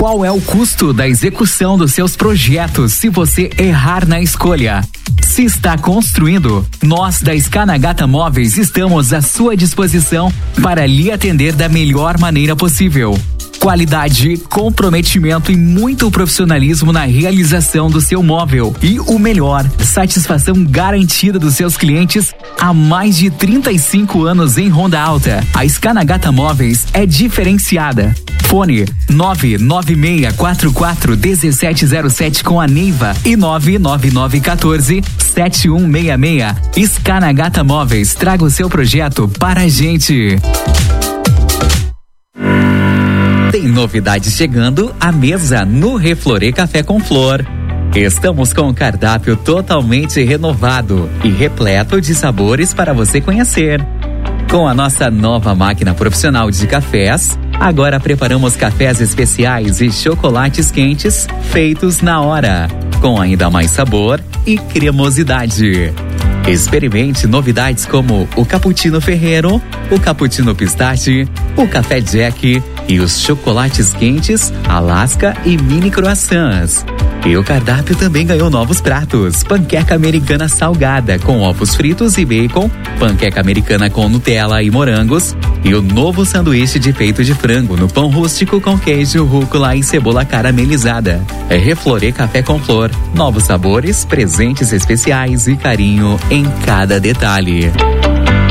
Qual é o custo da execução dos seus projetos se você errar na escolha? Se está construindo, nós da Skanagata Móveis estamos à sua disposição para lhe atender da melhor maneira possível. Qualidade, comprometimento e muito profissionalismo na realização do seu móvel. E o melhor, satisfação garantida dos seus clientes há mais de 35 anos em Ronda Alta. A Skanagata Móveis é diferenciada. Fone 996441707 com a Neiva e 99914-7166. Skanagata Móveis, traga o seu projeto para a gente. Tem novidade chegando à mesa no Reflorê Café com Flor. Estamos com um cardápio totalmente renovado e repleto de sabores para você conhecer. Com a nossa nova máquina profissional de cafés, agora preparamos cafés especiais e chocolates quentes feitos na hora, com ainda mais sabor e cremosidade. Experimente novidades como o Cappuccino Ferrero, o Cappuccino Pistache, o Café Jack e os chocolates quentes Alaska e mini croissants. E o cardápio também ganhou novos pratos: panqueca americana salgada com ovos fritos e bacon, panqueca americana com Nutella e morangos e o novo sanduíche de peito de frango no pão rústico com queijo, rúcula e cebola caramelizada. É Reflorê Café com Flor. Novos sabores, presentes especiais e carinho em cada detalhe.